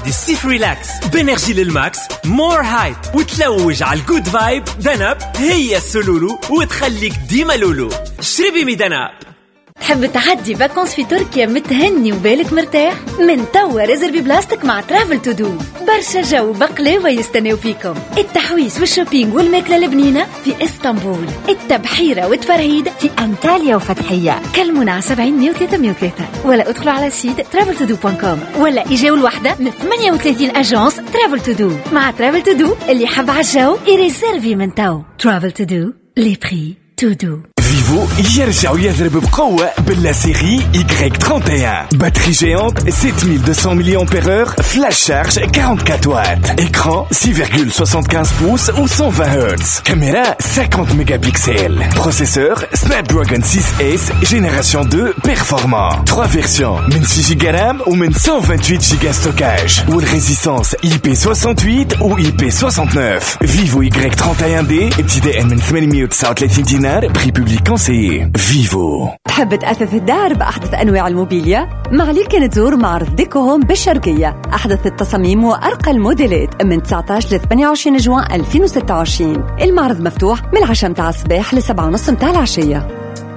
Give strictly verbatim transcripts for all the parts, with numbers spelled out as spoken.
تقضي الصيف ريلاكس بانرجي للماكس مور هايب وتلوج على الجود فايب. دناب هي السلولو وتخليك ديما لولو. اشربي مي دناب. تحب تعدي فاكونس في تركيا متهني وبالك مرتاح؟ من توا ريزرفي بلاستيك مع ترافل تو دو. برشا جو بقلاوة يستناو فيكم. التحويس والشوبينج والماكلة البنينة في اسطنبول. التبحيرة والتفرهيد في أنطاليا وفتحية. كلمونا على سبعين مية وثلاثة مية وثلاثة ولا ادخلوا على سيت ترافل تو دو دوت كوم ولا إجاو الوحدة من ثمانية وثلاثين أجانس ترافل تو دو. مع ترافل تو دو اللي حب عالجو يريزرفي من تو. ترافل تو دو لي بري تو دو. فيفو يرجع ويضرب بقوة باللا سيري إي ثلاثة وأربعين. باتري جيانت سبعة آلاف ومئتين ملي أمبير، فلاش شارج أربعة وأربعين وات، إكران ستة فاصلة خمسة وخمسين بوص و مية هرتز، كاميرا خمسين ميجا بكسل، بروسيسور سناب دراجون ستة اس جينيراسيون اثنين بيرفورمان، ثلاثة فيرسيون من ستة جيجا رام ومن مية وثمانية وعشرين جيجا ستوكاج، والريزيستانس إي بي ثمانية وستين و إي بي تسعة وستين. فيفو إي ثلاثة وأربعين دي ابتداء من ثمانمية وتسعة وثلاثين دينار، بري بوبليك كونسيي. فيفو. تحب تأثث الدار بأحدث أنواع الموبيليا؟ ما عليك تزور معرض ديكو هوم بالشرقية. أحدث التصاميم وأرقى الموديلات من تسعة عشر ل ثمانية وعشرين جوان ألفين وستة وعشرين. المعرض مفتوح من العشرة متاع الصباح لسبعة ونص متاع العشية.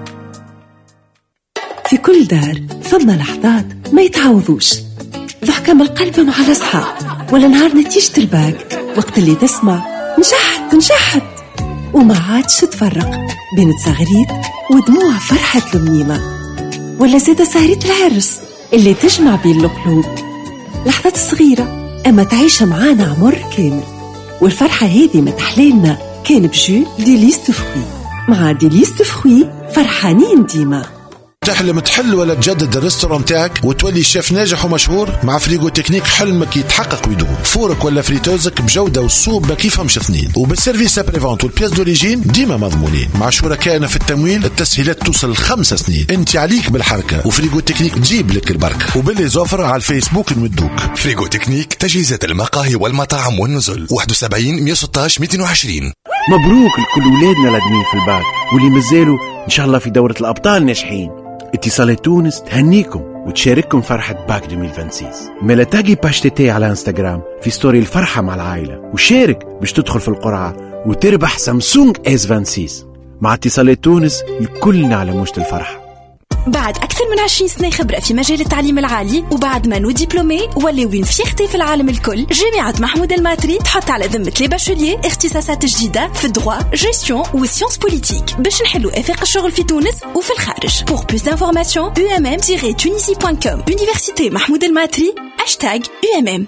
في كل دار ثم لحظات ما يتعوضوش، ضحكة من القلب مع الأصحاب، ولا نهار نتيجة الباك وقت اللي تسمع نجحت نجحت وما عادش تفرق بين تصغريت ودموع فرحة المنيمة، ولا زيادة سهرية العرس اللي تجمع بين القلوب. لحظات صغيرة أما تعيش معانا عمر كامل، والفرحة هذه متحليلنا كان بجو دي ليست فخوي. مع دي ليست فخوي فرحانين ديما. تحلم تحل ولا تجدد الريستوران تاعك وتولي شيف ناجح ومشهور؟ مع فريغو تكنيك حلمك يتحقق ويدوم. فورك ولا فريتوزك بجودة والصوب ما كيفهمش اثنين، وبالسيرفيس ابريفونت والبياس دوريجين ديما مضمونين. مع شركائنا في التمويل التسهيلات توصل لخمس سنين. انت عليك بالحركة وفريغو تكنيك تجيب لك البركة. وباللي زوفر على الفيسبوك نمدوك. فريغو تكنيك تجهيزات المقاهي والمطاعم والنزل. واحد وسبعين مية وستة عشر مئتين وعشرين. مبروك لكل ولادنا الادمين في الباك واللي مازالوا ان شاء الله في دورة الابطال ناجحين. اتصالات تونس تهنيكم وتشارككم فرحة باك ألفين وستة وعشرين. مالا تاقي باشتتي على انستغرام في ستوري الفرحة مع العائلة وشارك باش تدخل في القرعة وتربح سامسونج اس ستة وعشرين. مع اتصالات تونس الكلنا على موجة الفرحة. بعد أكثر من عشرين سنة خبرة في مجال التعليم العالي وبعد ما نو ديبلومي ولا وين فيختي في العالم الكل، جامعة محمود الماتري تحط على ذمة لي باشوليي اختصاصات جديدة في الدروا، جيستيون وسيونس بوليتيك باش نحلوا آفاق الشغل في تونس وفي الخارج. Pour plus d'informations u m m tiret tunisie point com. Université محمود الماتري hashtag U M M.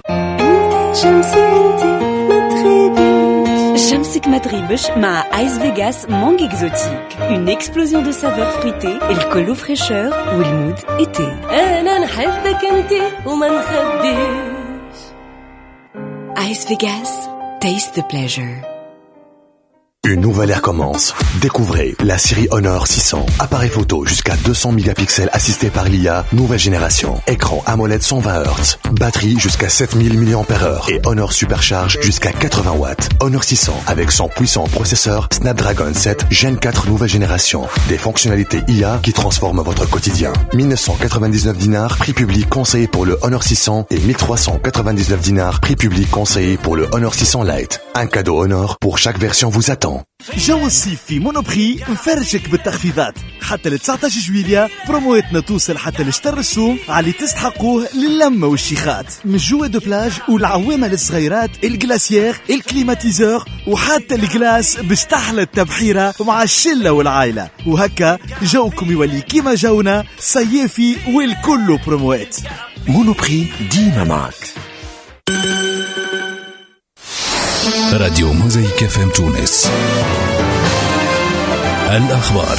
شمسك ما تغيبش مع آيس فيغاس مونج إكزوتيك. Une explosion de saveurs fruitées الكل فريشور والمود إيتي. أنا نحبك أنتي وما نخبيش. آيس فيغاس taste the pleasure. Une nouvelle ère commence. Découvrez la série Honor six cents. Appareil photo jusqu'à deux cents mégapixels assisté par l'I A, nouvelle génération. Écran AMOLED cent vingt hertz. Batterie jusqu'à sept mille milliampères heure. Et Honor Supercharge jusqu'à quatre-vingts watts. Honor six cents avec son puissant processeur Snapdragon sept Gen quatre nouvelle génération. Des fonctionnalités I A qui transforment votre quotidien. mille neuf cent quatre-vingt-dix-neuf dinars, prix public conseillé pour le Honor six cents et mille trois cent quatre-vingt-dix-neuf dinars, prix public conseillé pour le Honor six cents Lite. Un cadeau Honor pour chaque version vous attend. جو الصيف في مونوبري مفرشك بالتخفيضات حتى ل تسعة عشر جويلية. برومواتنا توصل حتى لشتر السوم على تستحقوه للمة والشيخات من جوا دو بلاج والعوامة للصغيرات، الجلاسيير، الكليماتيزور وحتى الجلاس باش تحلى التبحيرة مع الشلة والعائلة. وهكا جوكم يولي كيما جونا صيافي والكل بروموات. مونوبري ديما معك. راديو موزايك اف ام تونس. الأخبار.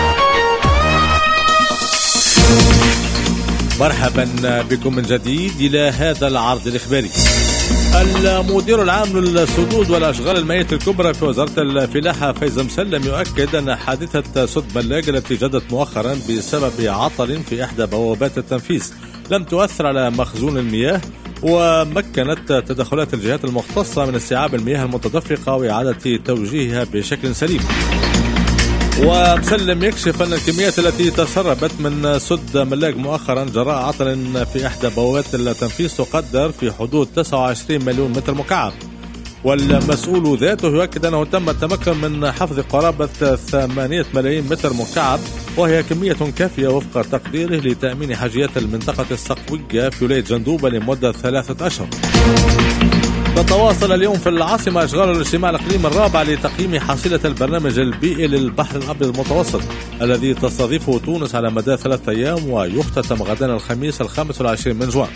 مرحبا بكم من جديد إلى هذا العرض الإخباري. المدير العام للسدود والأشغال المائية الكبرى في وزارة الفلاحة فايز مسلم يؤكد أن حادثة سد بلاق التي جدت مؤخرا بسبب عطل في إحدى بوابات التنفيذ لم تؤثر على مخزون المياه، ومكنت تدخلات الجهات المختصة من استيعاب المياه المتدفقة وإعادة توجيهها بشكل سليم. ومسلم يكشف أن الكميات التي تسربت من سد ملاق مؤخرا جراء عطل في إحدى بوابات التنفيذ تقدر في حدود تسعة وعشرين مليون متر مكعب. والمسؤول ذاته يؤكد أنه تم التمكن من حفظ قرابة ثمانية ملايين متر مكعب، وهي كمية كافية وفق تقديره لتأمين حاجيات المنطقة الصقوية في ولاية جندوبة لمدة ثلاثة أشهر. تتواصل اليوم في العاصمة أشغال الاجتماع الإقليمي الرابع لتقييم حصيلة البرنامج البيئي للبحر الأبيض المتوسط الذي تستضيفه تونس على مدى ثلاثة أيام، ويختتم غدا الخميس الخامس والعشرين من جوان.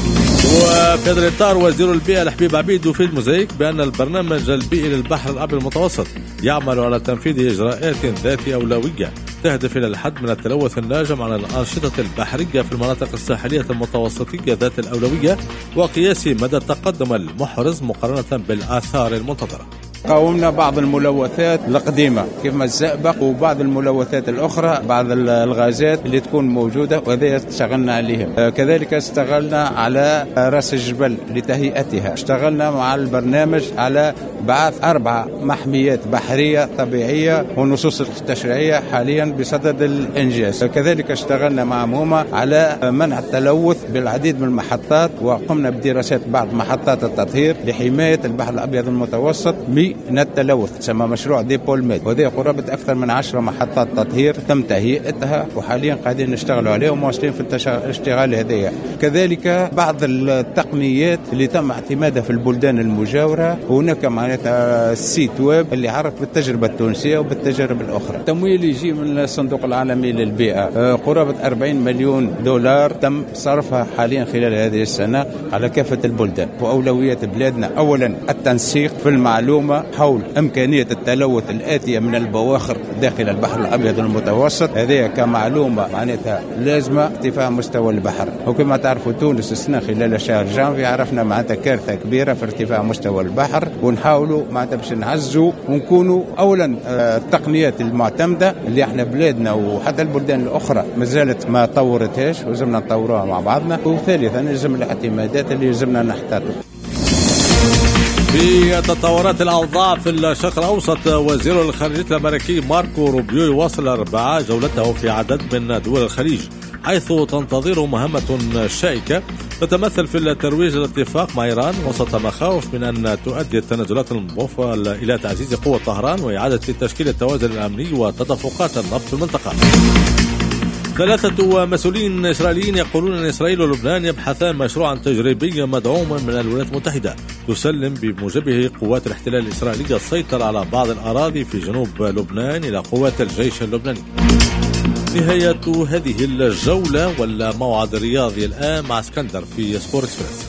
وفي هذا الإطار وزير البيئة الحبيب عبيد يفيد موزايك بأن البرنامج البيئي للبحر الأبيض المتوسط يعمل على تنفيذ إجراءات ذات أولوية تهدف إلى الحد من التلوث الناجم عن الأنشطة البحرية في المناطق الساحلية المتوسطية ذات الأولوية، وقياس مدى التقدم المحرز مقارنة بالآثار المنتظرة. قاومنا بعض الملوثات القديمة كما الزئبق وبعض الملوثات الأخرى، بعض الغازات اللي تكون موجودة، وهذا اشتغلنا عليهم. كذلك اشتغلنا على رأس الجبل لتهيئتها، اشتغلنا مع البرنامج على بعث أربع محميات بحرية طبيعية والنصوص التشريعية حاليا بصدد الإنجاز. كذلك اشتغلنا مع موما على منع التلوث بالعديد من المحطات، وقمنا بدراسات بعض محطات التطهير لحماية البحر الأبيض المتوسط من التلوث، تسمى مشروع ديبولميد، وهذه قرابة أكثر من عشرة محطات تطهير تم تهيئتها وحاليا قاعدين نشتغلوا عليها ومواصلين في الاشتغال هذه. كذلك بعض التقنيات اللي تم اعتمادها في البلدان المجاورة، هناك معناتها السيت ويب اللي عرف بالتجربة التونسية وبالتجارب الأخرى. التمويل يجي من الصندوق العالمي للبيئة، قرابة أربعين مليون دولار تم صرفها حاليا خلال هذه السنة على كافة البلدان. وأولويات بلادنا أولا التنسيق في المعلومة حول إمكانية التلوث الآتية من البواخر داخل البحر الأبيض المتوسط، هذه كمعلومة معناتها لازمة ارتفاع مستوى البحر. وكما تعرفوا تونس السنة خلال شهر جانفي عرفنا معناتها كارثة كبيرة في ارتفاع مستوى البحر، ونحاولوا معناتها باش نعزوا ونكونوا أولا التقنيات المعتمدة اللي احنا بلادنا وحتى البلدان الأخرى ما زالت ما طورتهاش ولازمنا نطورها مع بعضنا، وثالثا لازم الاعتمادات اللي لازمنا نحتاطوا. في تطورات الأوضاع في الشرق الأوسط، وزير الخارجية الأمريكي ماركو روبيو يواصل الأربعاء جولته في عدد من دول الخليج، حيث تنتظره مهمة شائكة تتمثل في الترويج للاتفاق مع إيران وسط مخاوف من أن تؤدي التنازلات المضافة إلى تعزيز قوة طهران وإعادة تشكيل التوازن الأمني وتدفقات النفط في المنطقة. ثلاثة مسؤولين إسرائيليين يقولون أن إسرائيل ولبنان يبحثان مشروعا تجريبيا مدعوما من الولايات المتحدة تسلم بموجبه قوات الاحتلال الإسرائيلية السيطرة على بعض الأراضي في جنوب لبنان إلى قوات الجيش اللبناني. نهاية هذه الجولة والموعد الرياضي الآن مع اسكندر في سبور اكسبريس.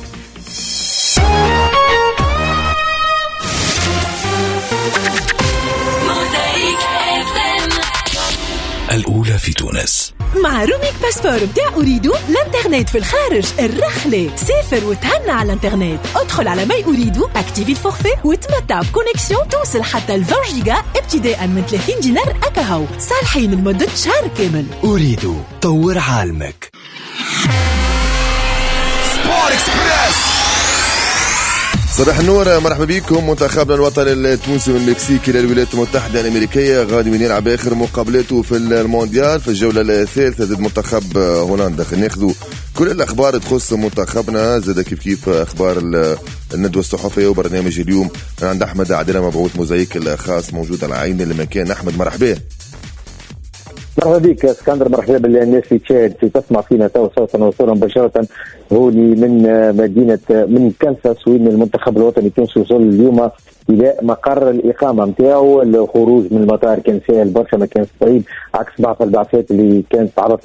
الأولى في تونس. مع روميك باسبور بتاع أريدو الانترنت في الخارج الرخلة. سافر وتهنى على الانترنت، ادخل على ماي أريدو، اكتيفي الفورفي وتمتع بكونيكسيون توصل حتى عشرين جيجا ابتداء من ثلاثين دينار أكاهو، صالحين لمدة شهر كامل. أريدو، طور عالمك. سبور اكسبريس. صباح النور، مرحبا بكم. منتخبنا الوطني التونسي والمكسيكي للولايات المتحدة الأمريكية غادي من يلعب آخر مقابلاته في المونديال في الجولة الثالثة ضد منتخب هولندا. خلينا ناخذوا كل الأخبار تخص منتخبنا، زاد كيف كيف أخبار الندوة الصحفية وبرنامج اليوم عند أحمد عادلة مبعوث موزايك الخاص موجود على عين المكان. أحمد مرحبا. مرحبا بك اسكندر، مرحبا بالناس اللي تشاهد في تسمع فينا تو صوتا وصورا مباشرة هوني من مدينة من كانساس، وين المنتخب الوطني التونسي وصل اليوم إلى مقر الإقامة نتاعو. الخروج من المطار كان سهل برشا، ما كان صعيب عكس بعض البعثات اللي كانت تعرض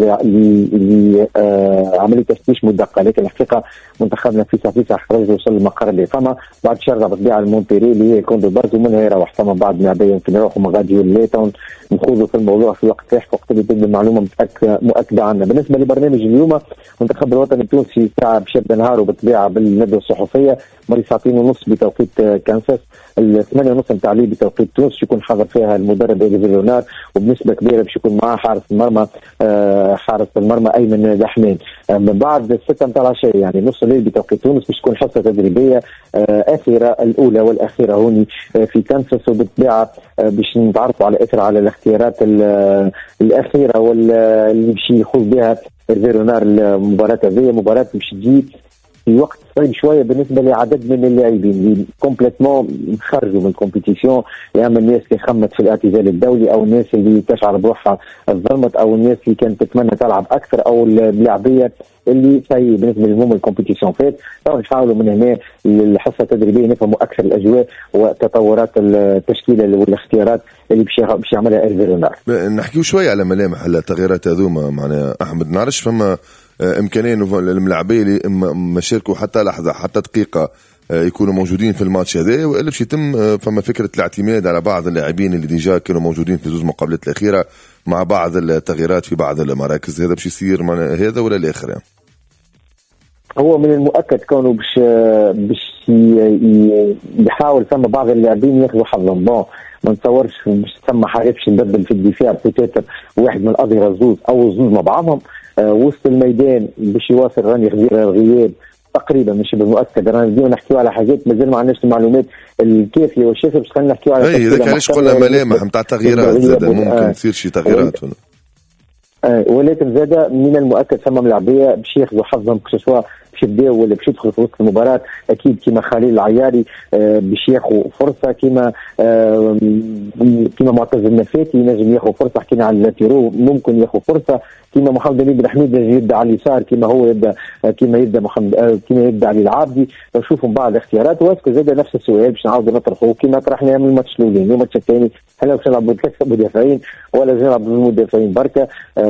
لعملية تفتيش مدقق، لكن الحقيقة منتخبنا في ساعة في ساعة خرج وصل لمقر الإقامة بعد شرطة بالطبيعة المونتيري اللي هي كوندو بارز، ومنها يروح ثم بعد ما بين في نروحوا مغاديو ليتون نخوضوا في الموضوع في وقت لاحق وقت اللي تبدا المعلومة مؤكدة عنا. بالنسبة لبرنامج اليوم المنتخب الوطني التونسي ساعة بشد نهاره بالطبيعة بالندوة الصحفية مري ساعتين ونص بتوقيت كانساس، الثمانية ونص نتاع الليل بتوقيت تونس يكون حاضر فيها المدرب إيدي فيلونار، وبنسبة كبيرة باش يكون معاه حارس المرمى حارس المرمى أيمن دحمان. من بعد الستة نتاع العشاء يعني نص الليل بتوقيت تونس باش تكون حصة تدريبية أخيرة الأولى والأخيرة هوني في كانساس، وبالطبيعة باش نتعرفوا على إثر على الاختيارات الأخيرة واللي باش يخوض بها فيرونار المباراة هذه. مباراة باش تجي في وقت صعيب شويه بالنسبه لعدد من اللاعبين اللي كومبليتمون خرجوا من الكومبيتيسيون، يا اما الناس اللي خمت في الاعتزال الدولي او الناس اللي تشعر بروحها ظلمت او الناس اللي كانت تتمنى تلعب اكثر او اللاعبيه اللي سي بالنسبه لهم الكومبيتيسيون فات. طبعا نحاولوا من هنا الحصه التدريبيه نفهموا اكثر الاجواء وتطورات التشكيله والاختيارات اللي باش يعملها الفيرونار. نحكيو شويه على ملامح التغييرات هذوما معناها احمد، نعرفش فما امكانيه انه الملاعبيه اللي ما شاركوا حتى لحظه حتى دقيقه يكونوا موجودين في الماتش هذا، والا باش يتم فما فكره الاعتماد على بعض اللاعبين اللي ديجا كانوا موجودين في زوج مقابلات الاخيره مع بعض التغييرات في بعض المراكز. هذا باش يصير هذا ولا الاخر يعني؟ هو من المؤكد كونه باش باش يحاول ثم بعض اللاعبين ياخذوا حظهم. بون ما نتصورش باش ثم حاجه باش نبدل في الدفاع بوتيتر واحد من الاظهره زوز او زوز مع بعضهم. آه وسط الميدان باش يواصل راني غدير الغياب تقريبا مش بالمؤكد، رانا ديما نحكيو على حاجات مازال ما عندناش المعلومات الكافيه والشافيه باش خلينا نحكيو على اي اذا علاش قلنا ملامح نتاع تغييرات زاد ممكن تصير شي تغييرات. آه ولكن زاد من المؤكد ثم ملاعبيه باش ياخذوا حظهم كسوا باش يبداو ولا باش يدخلوا في وسط المباراه. اكيد كيما خليل العياري آه باش ياخذوا فرصه، كيما آه كيما معتز النفاتي ينجم ياخذوا فرصه، حكينا على اللاتيرو ممكن ياخذوا فرصه، كيما محمد علي بن حميد يبدا على اليسار كيما هو يبدا كيما يبدا محمد آه كيما يبدا علي العابدي. نشوفوا بعض الاختيارات واسكو زاد نفس السؤال باش نعاودوا نطرحوه كيما طرحنا من الماتش الاولاني. الماتش الثاني هل باش نلعبوا بثلاثه مدافعين ولا نلعبوا بالمدافعين بركه؟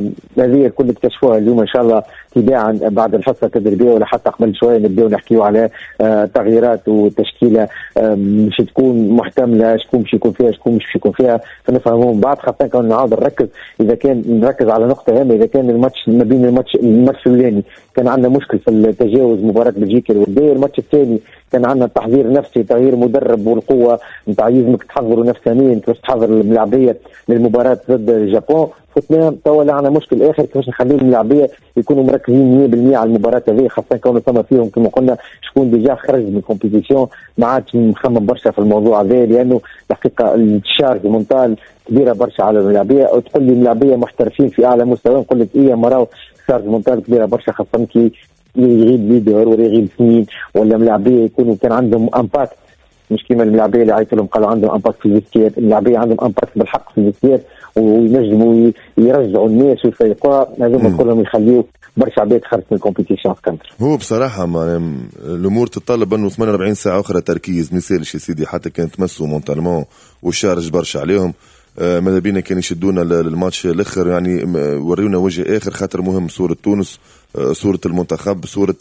هذه الكل اكتشفوها اليوم ان شاء الله تباعا بعد الحصه التدريبيه ولا حتى قبل شويه نبداو نحكيو على آه تغييرات وتشكيله مش آه تكون محتمله، شكون باش يكون فيها شكون مش باش يكون فيها، فنفهموهم بعد. خاصه كان نعاود نركز اذا كان نركز على نقطه هامه، اذا كان الماتش ما بين الماتش الماتش الاولاني كان عندنا مشكل في التجاوز مباراه بلجيكا الوديه، الماتش الثاني كان عندنا تحضير نفسي تغيير مدرب والقوه نتاع يلزمك تحضروا نفسانيا كيفاش تحضر الملاعبيه للمباراه ضد اليابان. فتنا توا عندنا مشكل اخر كيفاش نخلي الملاعبيه يكونوا مركزين مية بالمية على المباراه هذه، خاصه كونه ثم فيهم كما قلنا شكون ديجا خرج من الكومبيتيسيون ما عادش مخمم برشا في الموضوع هذا، لانه الحقيقه الشارج مونتال كبيره برشا على الملاعبيه. وتقول لي ملاعبيه محترفين في اعلى مستوى نقول لك ايه مراو شارج مونتال كبيره برشا، خاصه كي يغيب ليدر ولا يغيب سنين ولا ملاعبيه يكونوا كان عندهم امباكت، مش كيما الملاعبيه اللي عيطوا لهم قالوا عندهم امباكت في الفيستيات. الملاعبيه عندهم امباكت بالحق في الفيستيات وينجموا يرجعوا الناس ويفيقوها، هذوما كلهم يخليوا برشا عباد خرجت من الكومبيتيشن في كنتر. هو بصراحه ما الامور تتطلب انه ثمانية وأربعين ساعه اخرى تركيز، ما يسالش يا سيدي حتى كان تمسوا مونتالمون والشارج برشا عليهم. آه ماذا بينا كان يشدونا للماتش الاخر يعني وريونا وجه اخر، خاطر مهم صوره تونس، آه صوره المنتخب، صوره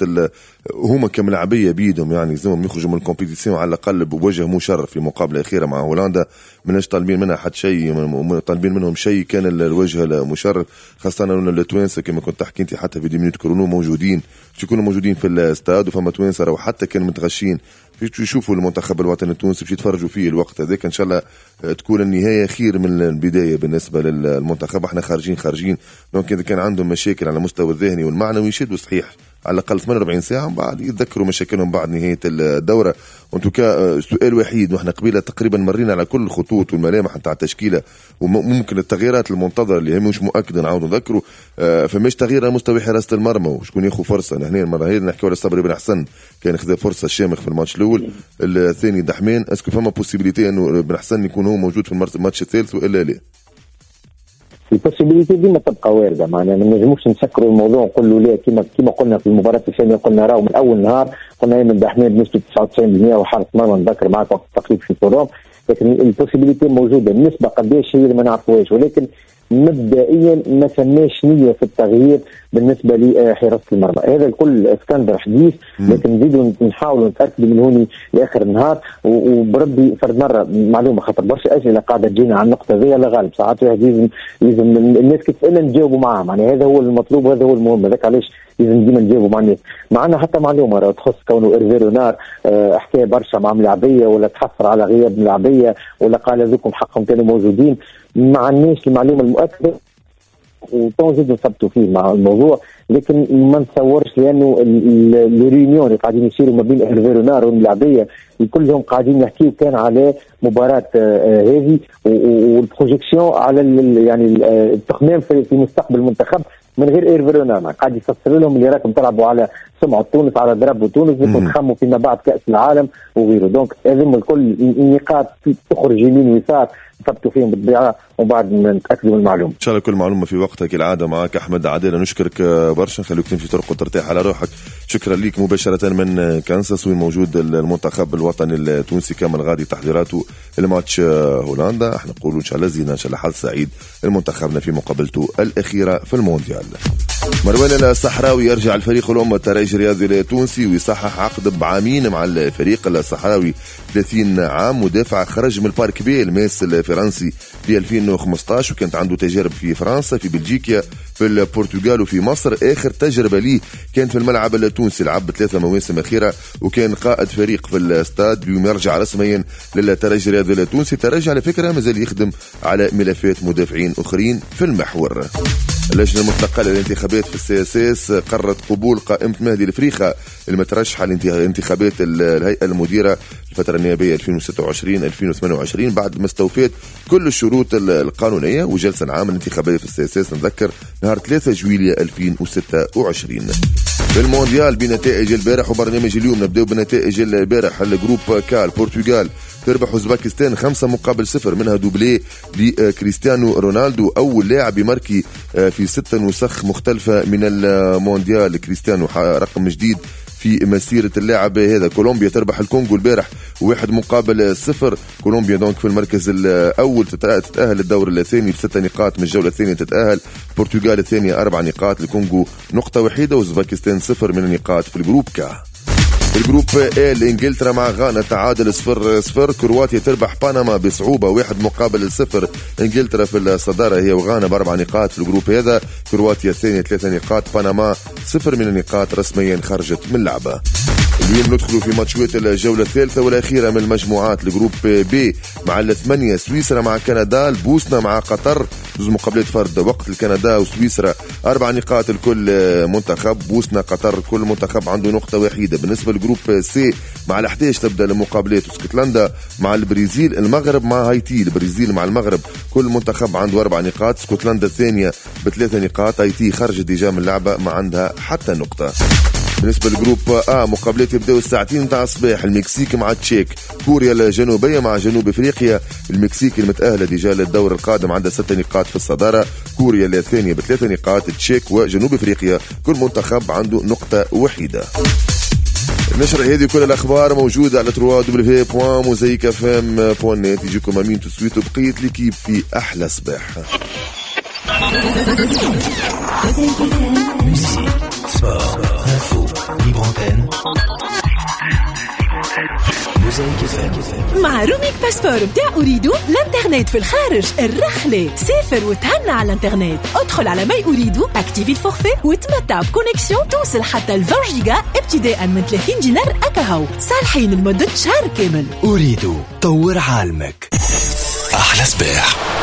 هما كملاعبيه بيدهم يعني لازمهم يخرجوا من الكومبيتيسيون على الاقل بوجه مشرف في مقابله اخيره مع هولندا. مناش طالبين منها حتى شيء، طالبين منهم شيء كان الوجه المشرف، خاصه انه التوانسه كما كنت تحكي انت حتى في دي مينوت كرونو موجودين باش يكونوا موجودين في الاستاد، وفما توانسه راهو حتى كانوا متغشين باش يشوفوا المنتخب الوطني التونسي باش يتفرجوا فيه الوقت هذاك. ان شاء الله تكون النهايه خير من البدايه بالنسبه للمنتخب. احنا خارجين خارجين دونك اذا كان عندهم مشاكل على المستوى الذهني والمعنوي يشدوا صحيح على الاقل ثمانية وأربعين ساعه بعد يتذكروا مشاكلهم بعد نهايه الدوره. وانتو سؤال وحيد واحنا قبيله تقريبا مرينا على كل الخطوط والملامح نتاع التشكيله وممكن التغييرات المنتظره اللي هي مش مؤكد نعاودوا نذكروا. آه فماش تغيير على مستوى حراسه المرمى وشكون ياخذ فرصه. هنا المره هذه نحكيو على صبري بن حسن كان خذ فرصه شامخ في الماتش الاول، الثاني دحمان. اسكو فما بوسيبيليتي انه بن حسن يكون هو موجود في الماتش الثالث والا لا؟ البوسيبيليتي ديما تبقى وارده، معناها ما نجموش نسكروا الموضوع ونقولوا لا كيما كيما قلنا في المباراه الثانيه قلنا راهو من اول نهار قلنا ايمن دحمان بنسبه تسعة وتسعين بالمئة وحارس مرمى نذكر معك وقت التقريب في الفوروم، لكن البوسيبيليتي موجوده. النسبه قداش هي اللي ما نعرفوهاش، ولكن مبدئيا ما فماش نيه في التغيير بالنسبه لحراسه المرمى. هذا الكل اسكندر حديث، لكن نزيدوا نحاولوا نتاكدوا من هوني لاخر النهار. وبربي فرد مره معلومه خاطر برشا اسئله قاعده تجينا على النقطه هذه لا غالب ساعات لازم لازم الناس كي تسال نجاوبوا معاهم، يعني هذا هو المطلوب وهذا هو المهم. هذاك علاش لازم ديما نجاوبوا مع الناس. معنا حتى معلومه راه تخص كونه ايرفي رونار اه حكى برشا مع ملاعبيه ولا تحفر على غياب ملاعبيه ولا قال هذوكم حقهم كانوا موجودين، ما عندناش المعلومه المؤكده وتوجد نثبتوا فيه مع الموضوع، لكن ما نتصورش لانه الريونيون اللي قاعدين يصيروا ما بين ايرفي رونار والملاعبيه كلهم قاعدين يحكيوا كان على مباراه هذه والبروجيكسيون على يعني التخمام في مستقبل المنتخب من غير ايرفي رونار. قاعد يفسر لهم اللي راكم تلعبوا على سمعة تونس على ضرب تونس بدكم تخموا فيما بعد كاس العالم وغيره. دونك هذم الكل نقاط تخرج يمين ويسار ثبتوا فيهم بالطبيعه وبعد ما نتاكدوا من المعلومه. ان شاء الله كل معلومه في وقتها كالعاده. معك احمد عادله، نشكرك برشا، خليك تمشي ترقد ترتاح على روحك. شكرا ليك مباشره من كانساس وين موجود المنتخب الوطني التونسي كامل غادي تحضيراته الماتش هولندا. احنا نقولوا ان شاء الله زينا ان شاء الله حظ سعيد المنتخبنا في مقابلته الاخيره في المونديال. مروان الصحراوي يرجع الفريق الأمة الترجي الرياضي التونسي ويصحح عقد بعامين مع الفريق الصحراوي ثلاثين عام. مدافع خرج من البارك بي الماس الفرنسي في ألفين وخمسطاش وكانت عنده تجارب في فرنسا في بلجيكا في البرتغال وفي مصر. آخر تجربة ليه كانت في الملعب التونسي، لعب ثلاثة مواسم أخيرة وكان قائد فريق في الاستاد. اليوم يرجع رسميا للترجي الرياضي التونسي. الترجي على فكرة مازال يخدم على ملفات مدافعين أخرين في المحور. اللجنة المستقلة للانتخابات في السياسات قررت قبول قائمة مهدي الفريخة المترشحة لانتخابات الهيئة المديرة الفترة النيابية ألفين وستة وعشرين ألفين وثمانية وعشرين بعد ما استوفيت كل الشروط القانونية. وجلسة عام الانتخابات في السياسات نذكر نهار ثلاثة جويلية ألفين وستة وعشرين. في المونديال بنتائج البارح وبرنامج اليوم نبدأ بنتائج البارح. الجروب كا البرتغال تربح اوزباكستان خمسة مقابل صفر، منها دوبلي لكريستيانو رونالدو أول لاعب يماركي في ست نسخ مختلفة من المونديال. كريستيانو رقم جديد في مسيرة اللاعب هذا. كولومبيا تربح الكونغو البارح واحد مقابل صفر. كولومبيا دونك في المركز الأول تتأهل الدور الثاني بستة نقاط، من الجولة الثانية تتأهل. البرتغال الثانية أربع نقاط، الكونغو نقطة وحيدة، وأوزباكستان صفر من النقاط في الجروب كا. الجروب ال انجلترا مع غانا تعادل صفر صفر. كرواتيا تربح بنما بصعوبة واحد مقابل صفر. انجلترا في الصدارة هي وغانا باربع نقاط في الجروب هذا. كرواتيا الثانية ثلاثة نقاط، بنما صفر من النقاط رسميا خرجت من اللعبة. اليوم ندخلوا في ماتشات الجولة الثالثة والأخيرة من المجموعات. الجروب بي مع الثمانية سويسرا مع كندا، البوسنة مع قطر جوز مقابلات فرد وقت الكندا وسويسرا أربع نقاط الكل منتخب. بوسنة قطر كل منتخب عنده نقطة وحيدة. بالنسبة للجروب سي مع الأحداش تبدأ المقابلات، اسكتلندا مع البرازيل، المغرب مع هايتي. البرازيل مع المغرب كل منتخب عنده أربع نقاط. اسكتلندا الثانية بثلاثة نقاط. هايتي خرجت ديجا من اللعبة ما عندها حتى نقطة. بالنسبة للجروب آ مقابلات يبدأوا الساعتين متاع الصباح. المكسيك مع تشيك، كوريا الجنوبية مع جنوب افريقيا. المكسيك المتأهلة ديجا للدور القادم عندها ست نقاط في الصدارة. كوريا الثانية بثلاث نقاط. تشيك وجنوب افريقيا كل منتخب عنده نقطة وحيدة. النشرة هذه كل الأخبار موجودة على دبليو دبليو دبليو دوت موزايك اف ام دوت نت. يجيكم أمين تسويت وبقية ليكيب في أحلى صباح. مع روميك باسبور بتاع أريدو الانترنت في الخارج الرحلة. سافر وتهنى على الانترنت. ادخل على ماي أريدو، اكتيفي الفورفي وتمتع بكونيكسيون توصل حتى عشرين جيجا ابتداء من ثلاثين دينار أكاهو، صالحين لمدة شهر كامل. أريدو طور عالمك. أحلى صباح.